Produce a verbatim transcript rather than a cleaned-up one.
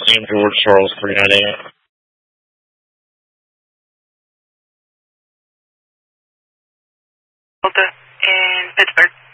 name George Charles three ninety-eight. Delta in Pittsburgh.